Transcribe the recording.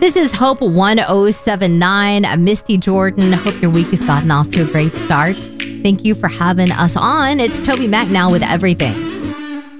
This is Hope 1079. Misty Jordan. Hope your week has gotten off to a great start. Thank you for having us on. It's Toby Mac now with everything.